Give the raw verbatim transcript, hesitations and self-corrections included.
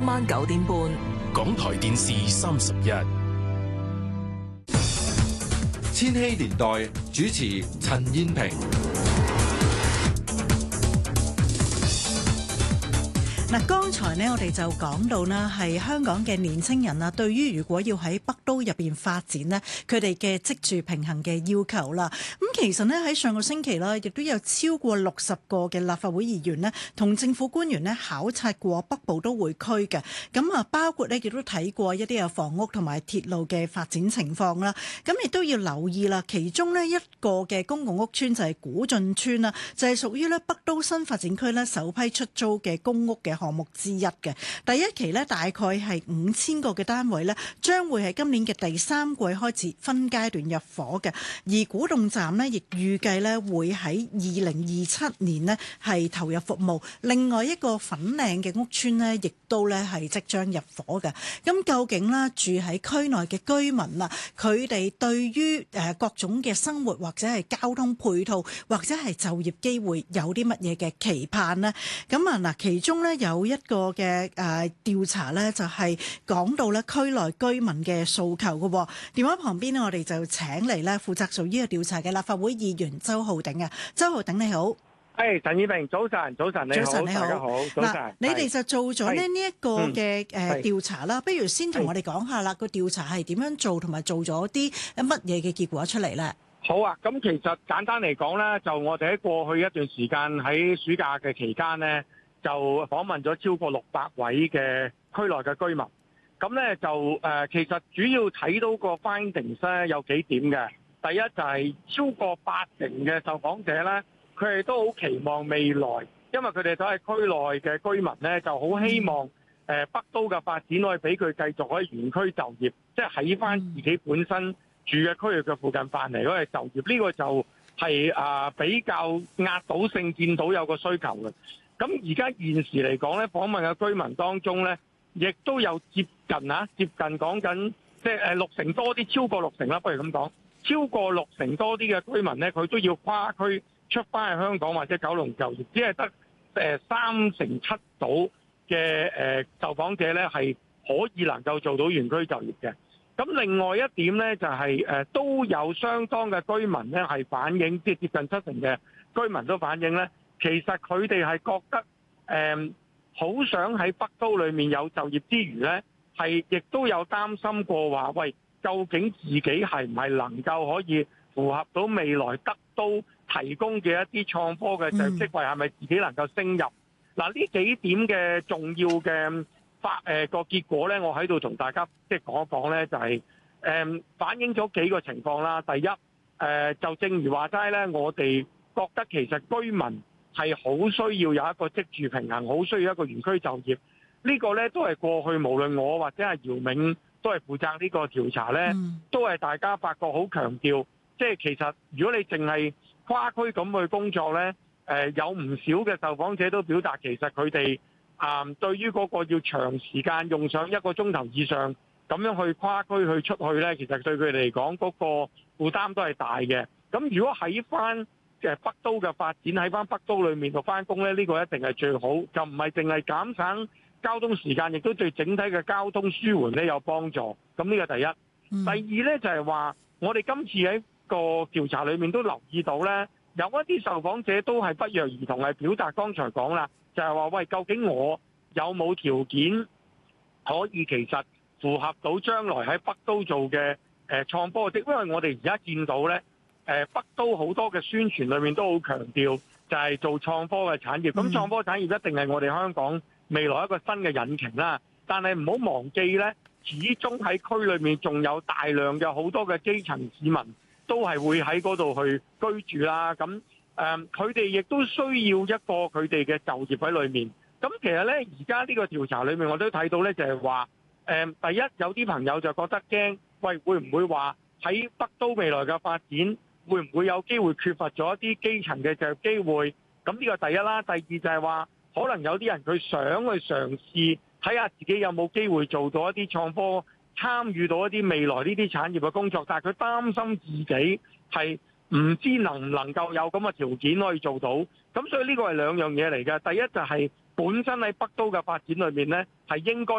晚九點半， 港台電視三十一， 千禧年代主持陳燕萍。 嗱，剛才呢，我哋就講到呢係香港嘅年青人啊，對於如果要喺北都入邊發展呢，佢哋嘅職住平衡嘅要求啦。咁其實呢，喺上個星期啦，亦都有超過六十個嘅立法會議員呢，同政府官員呢考察過北部都會區嘅。咁啊，包括呢，亦都睇過一啲嘅房屋同埋鐵路嘅發展情況啦。咁亦都要留意啦，其中呢，一個嘅公共屋邨就係古晉邨啦，就係屬於呢北都新發展區呢首批出租嘅公屋嘅項目之一嘅。第一期呢，大概係五千個嘅單位呢，將會喺今年嘅第三季開始分階段入伙嘅。而古洞站呢，亦預計呢會喺二零二七年呢係投入服務。另外一個粉嶺嘅屋邨呢，亦都呢係即將入伙嘅。咁究竟呢住喺區內嘅居民啊，佢哋對於誒各種嘅生活或者係交通配套或者係就業機會有啲乜嘢嘅期盼呢？咁啊嗱，其中呢有一個嘅誒調查呢，就係講到咧區內居民嘅訴求嘅。電話旁邊呢，我哋就請嚟咧負責做呢個調查嘅立法會議員周浩鼎啊。周浩鼎你好。 誒，陳燕萍，早晨，早晨，你好， 早晨你好， 大家好，早晨。 你哋就做咗咧呢一個嘅誒調查啦，不如先同我哋講下啦，個調查係點樣做，同埋做咗啲乜嘢嘅結果出嚟咧？ 好啊，咁其實簡單嚟講咧，就我哋喺過去一段時間喺暑假嘅期間咧，就訪問咗超過六百位嘅區內嘅居民。咁咧就誒，其實主要睇到個 findings 咧有幾點嘅。第一就係超過八成嘅受訪者咧，佢哋都好期望未來，因為佢哋都係區內嘅居民咧，就好希望誒北都嘅發展可以俾佢繼續喺原區就業，即係喺翻自己本身住嘅區域嘅附近範圍嗰度就業。呢個就係啊比較壓倒性見到有個需求嘅。咁而家現時嚟講咧，訪問嘅居民當中咧，亦都有接近啊，接近講緊即係誒六成多啲，超過六成啦，不如咁講，超過六成多啲嘅居民咧，佢都要跨區出翻去香港或者九龍就業，只係得誒三成七到嘅誒受訪者咧係可以能夠做到原區就業嘅。咁另外一點咧就係誒都有相當嘅居民咧係反映，即係接近七成嘅居民都反映咧，其實佢哋係覺得誒好想喺北都裏面有就業之餘咧，係亦都有擔心過話，喂，究竟自己係唔係能夠可以符合到未來北都提供嘅一啲創科嘅就職位，係咪自己能夠升入？嗱，呢幾點嘅重要嘅發誒個結果咧，我喺度同大家即係講一講咧，就係誒反映咗幾個情況啦。第一誒就正如話齋咧，我哋覺得其實居民係好需要有一個職住平衡，好需要一個原區就業。呢個咧都係過去無論我或者係姚明都係負責呢個調查咧，都係大家發覺好強調，即係其實如果你淨係跨區咁去工作咧，誒有唔少嘅受訪者都表達其實佢哋啊對於嗰個要長時間用上一個鐘頭以上咁樣去跨區去出去咧，其實對佢哋嚟講嗰個負擔都係大嘅。咁如果喺翻嘅北都嘅發展喺翻北都裏面度翻工咧，呢個一定係最好，就唔係淨係減省交通時間，亦都對整體嘅交通舒緩咧有幫助。咁呢個第一。第二咧就係話，我哋今次喺個調查裏面都留意到咧，有一啲受訪者都係不約而同係表達剛才講啦，就係話喂，究竟我有冇條件可以其實符合到將來喺北都做嘅誒創科嘅職？因為我哋而家見到咧。誒北都好多嘅宣傳裏面都好強調，就係做創科嘅產業。咁創科產業一定係我哋香港未來一個新嘅引擎啦。但係唔好忘記呢，始終喺區裏面仲有大量嘅好多嘅基層市民都係會喺嗰度去居住啦。咁誒，佢哋亦都需要一個佢哋嘅就業喺裏面。咁其實呢，而家呢個調查裏面我都睇到呢，就係話誒，第一有啲朋友就覺得驚，喂，會唔會話喺北都未來嘅發展？會唔會有機會缺乏咗一啲基層嘅就業機會？咁呢個第一啦。第二就係話，可能有啲人佢想去嘗試睇下自己有冇機會做到一啲創科，參與到一啲未來呢啲產業嘅工作，但係佢擔心自己係唔知能唔能夠有咁嘅條件可以做到。咁所以呢個係兩樣嘢嚟嘅。第一就係本身喺北都嘅發展裏面呢，係應該